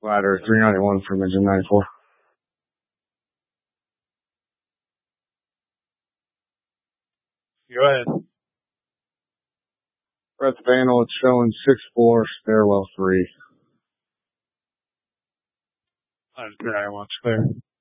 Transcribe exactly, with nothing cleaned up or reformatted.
Ladder three ninety-one from engine ninety-four. Go ahead. We're at the panel. It's showing six four, stairwell three. Ladder three ninety-one, clear.